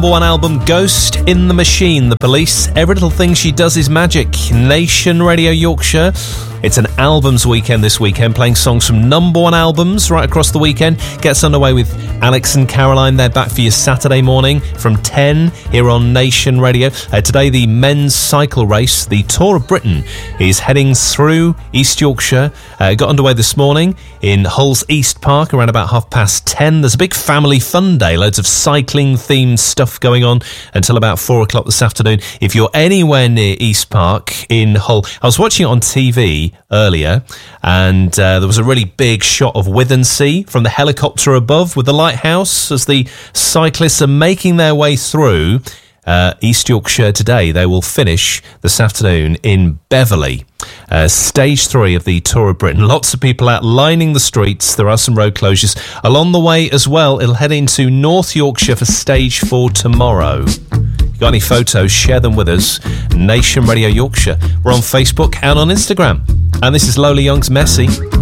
number one album, Ghost in the Machine, The Police. Every little thing she does is magic. Nation Radio Yorkshire. It's an albums weekend this weekend, playing songs from number one albums right across the weekend. Gets underway with Alex and Caroline. They're back for your Saturday morning from 10 here on Nation Radio. Today, the men's cycle race, the Tour of Britain, is heading through East Yorkshire. Got underway this morning in Hull's East Park around about 10:30. There's a big family fun day, loads of cycling-themed stuff going on until about 4 o'clock this afternoon. If you're anywhere near East Park in Hull, I was watching it on TV earlier, and there was a really big shot of Withensea from the helicopter above with the lighthouse as the cyclists are making their way through East Yorkshire today. They will finish this afternoon in Beverley. Stage 3 of the Tour of Britain. Lots of people out lining the streets. There are some road closures along the way as well. It'll head into North Yorkshire for stage 4 tomorrow. You got any photos, share them with us. Nation Radio Yorkshire. We're on Facebook and on Instagram. And this is Lola Young's Messy.